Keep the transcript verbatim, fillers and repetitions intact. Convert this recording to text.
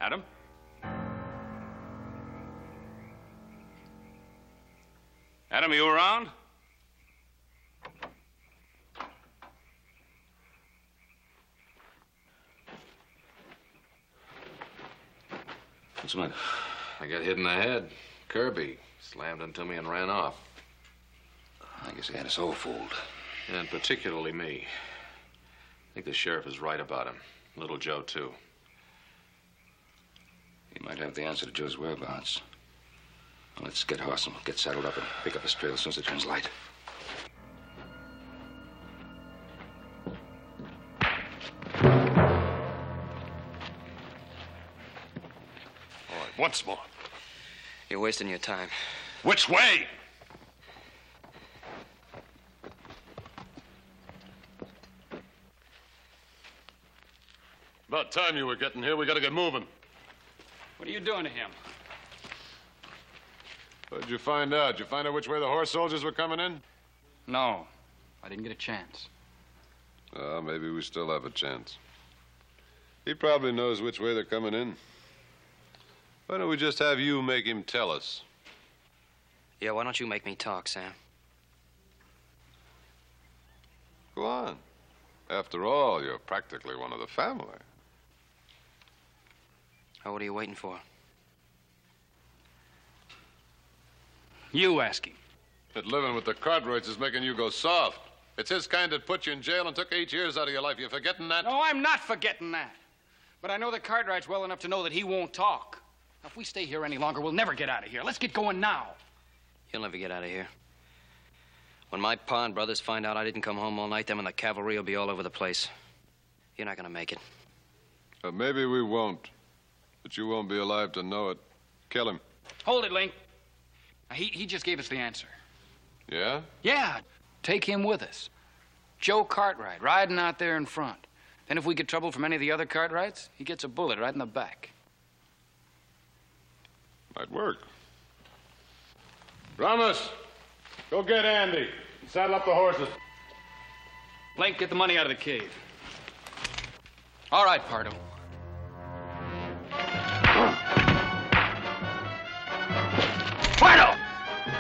Adam? Adam, you around? What's the matter? I got hit in the head. Kirby slammed into me and ran off. I guess he had us all fooled. And particularly me. I think the sheriff is right about him. Little Joe, too. He might have the answer to Joe's whereabouts. Well, let's get horse and get saddled up and pick up his trail as soon as it turns light. All right, once more. You're wasting your time. Which way? About time you were getting here. We gotta get moving. What are you doing to him? What did you find out? Did you find out which way the horse soldiers were coming in? No, I didn't get a chance. Uh, maybe we still have a chance. He probably knows which way they're coming in. Why don't we just have you make him tell us? Yeah, why don't you make me talk, Sam? Go on. After all, you're practically one of the family. Oh, what are you waiting for? You ask him. That living with the Cartwrights is making you go soft. It's his kind that put you in jail and took eight years out of your life. You forgetting that? No, I'm not forgetting that. But I know the Cartwrights well enough to know that he won't talk. Now, if we stay here any longer, we'll never get out of here. Let's get going now. You'll never get out of here. When my pa and brothers find out I didn't come home all night, them and the cavalry will be all over the place. You're not gonna make it. Uh, maybe we won't. But you won't be alive to know it. Kill him. Hold it, Link. Now, he, he just gave us the answer. Yeah? Yeah, take him with us. Joe Cartwright, riding out there in front. Then if we get trouble from any of the other Cartwrights, he gets a bullet right in the back. Might work. Ramos, go get Andy and saddle up the horses. Link, get the money out of the cave. All right, Pardo.